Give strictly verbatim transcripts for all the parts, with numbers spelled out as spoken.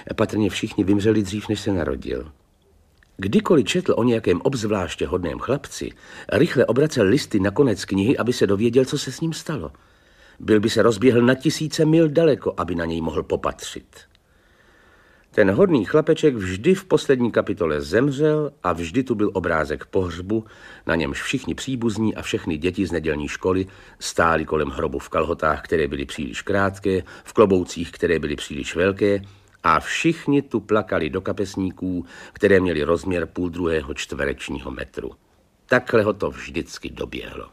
Patrně všichni vymřeli dřív, než se narodil. Kdykoliv četl o nějakém obzvláště hodném chlapci, rychle obracel listy na konec knihy, aby se dověděl, co se s ním stalo. Byl by se rozběhl na tisíce mil daleko, aby na něj mohl popatřit. Ten hodný chlapeček vždy v poslední kapitole zemřel a vždy tu byl obrázek pohřbu, na němž všichni příbuzní a všechny děti z nedělní školy stáli kolem hrobu v kalhotách, které byly příliš krátké, v kloboucích, které byly příliš velké, a všichni tu plakali do kapesníků, které měly rozměr půl druhého čtverečního metru. Takhle ho to vždycky doběhlo.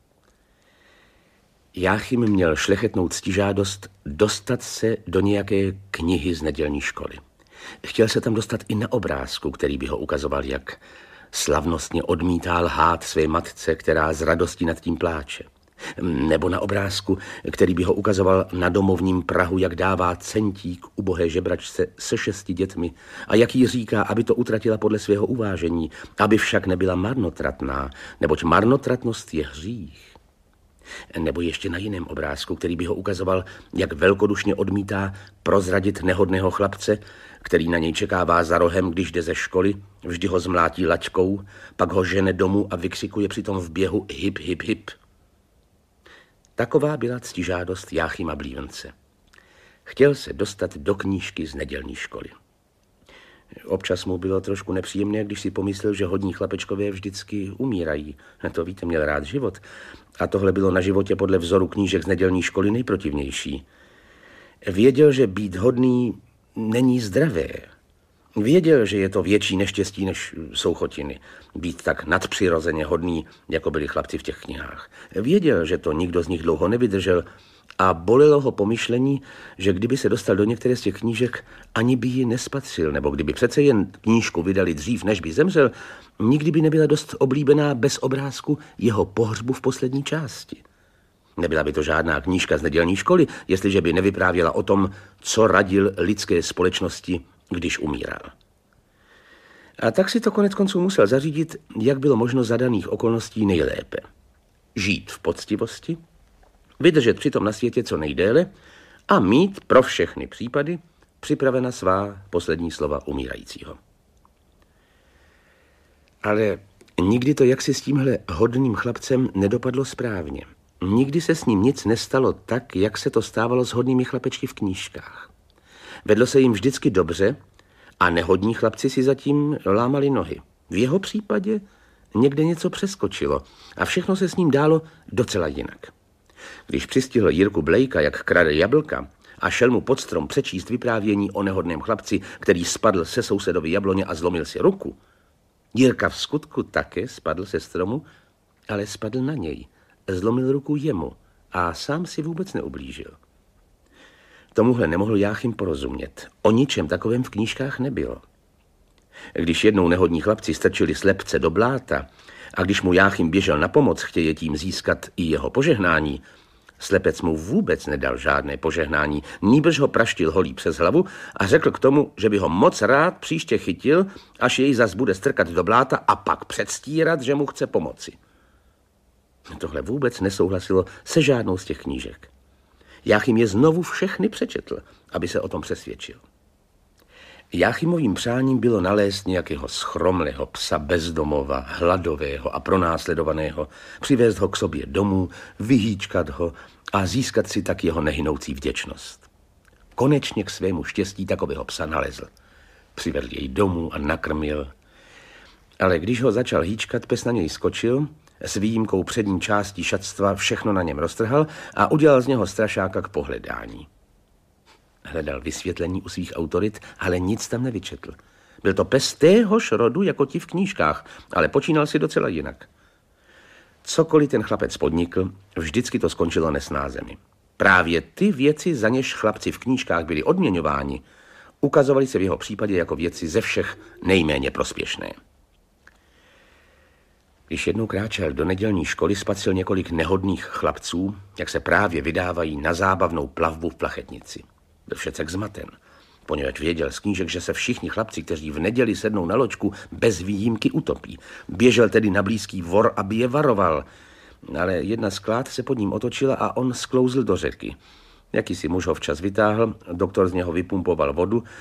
Jáchym měl šlechetnou ctižádost dostat se do nějaké knihy z nedělní školy. Chtěl se tam dostat i na obrázku, který by ho ukazoval, jak slavnostně odmítá lhát své matce, která z radosti nad tím pláče. Nebo na obrázku, který by ho ukazoval na domovním prahu, jak dává centík ubohé žebračce se šesti dětmi a jak jí říká, aby to utratila podle svého uvážení, aby však nebyla marnotratná, neboť marnotratnost je hřích. Nebo ještě na jiném obrázku, který by ho ukazoval, jak velkodušně odmítá prozradit nehodného chlapce, který na něj čekává za rohem, když jde ze školy, vždy ho zmlátí laťkou, pak ho žene domů a vykřikuje přitom v běhu hip, hip, hip. Taková byla ctižádost Jáchyma Blívence. Chtěl se dostat do knížky z nedělní školy. Občas mu bylo trošku nepříjemné, když si pomyslel, že hodní chlapečkové vždycky umírají. To víte, měl rád život. A tohle bylo na životě podle vzoru knížek z nedělní školy nejprotivnější. Věděl, že být hodný není zdravé. Věděl, že je to větší neštěstí než souchotiny. Být tak nadpřirozeně hodný, jako byli chlapci v těch knihách. Věděl, že to nikdo z nich dlouho nevydržel a bolelo ho pomyšlení, že kdyby se dostal do některé z těch knížek, ani by ji nespatřil, nebo kdyby přece jen knížku vydali dřív, než by zemřel, nikdy by nebyla dost oblíbená bez obrázku jeho pohřbu v poslední části. Nebyla by to žádná knížka z nedělní školy, jestliže by nevyprávěla o tom, co radil lidské společnosti, když umíral. A tak si to konec konců musel zařídit, jak bylo možno za daných okolností nejlépe. Žít v poctivosti, vydržet přitom na světě co nejdéle a mít pro všechny případy připravena svá poslední slova umírajícího. Ale nikdy to jaksi s tímhle hodným chlapcem nedopadlo správně. Nikdy se s ním nic nestalo tak, jak se to stávalo s hodnými chlapečky v knížkách. Vedlo se jim vždycky dobře a nehodní chlapci si zatím lámali nohy. V jeho případě někde něco přeskočilo a všechno se s ním dálo docela jinak. Když přistihl Jirku Blejka, jak krade jablka, a šel mu pod strom přečíst vyprávění o nehodném chlapci, který spadl se sousedovy jabloně a zlomil si ruku, Jirka v skutku také spadl se stromu, ale spadl na něj, zlomil ruku jemu a sám si vůbec neublížil. Tomuhle nemohl Jáchym porozumět. O ničem takovém v knížkách nebylo. Když jednou nehodní chlapci strčili slepce do bláta a když mu Jáchym běžel na pomoc, chtěje tím získat i jeho požehnání, slepec mu vůbec nedal žádné požehnání, nýbrž ho praštil holí přes hlavu a řekl k tomu, že by ho moc rád příště chytil, až jej zas bude strkat do bláta a pak předstírat, že mu chce pomoci. Tohle vůbec nesouhlasilo se žádnou z těch knížek. Jáchym je znovu všechny přečetl, aby se o tom přesvědčil. Jáchymovým přáním bylo nalézt nějakého schromlého psa bezdomova, hladového a pronásledovaného, přivést ho k sobě domů, vyhýčkat ho a získat si tak jeho nehynoucí vděčnost. Konečně k svému štěstí takového psa nalezl. Přivedl jej domů a nakrmil. Ale když ho začal hýčkat, pes na něj skočil, s výjimkou přední části šatstva všechno na něm roztrhal a udělal z něho strašáka k pohledání. Hledal vysvětlení u svých autorit, ale nic tam nevyčetl. Byl to pes téhož rodu jako ti v knížkách, ale počínal si docela jinak. Cokoliv ten chlapec podnikl, vždycky to skončilo nesnázemi. Právě ty věci, za něž chlapci v knížkách byli odměňováni, ukazovaly se v jeho případě jako věci ze všech nejméně prospěšné. Když jednou kráčel do nedělní školy, spatřil několik nehodných chlapců, jak se právě vydávají na zábavnou plavbu v plachetnici. Byl všecek zmaten, poněvadž věděl z knížek, že se všichni chlapci, kteří v neděli sednou na loďku, bez výjimky utopí. Běžel tedy na blízký vor, aby je varoval, ale jedna sklád se pod ním otočila a on sklouzl do řeky. Jakýsi muž ho včas vytáhl, doktor z něho vypumpoval vodu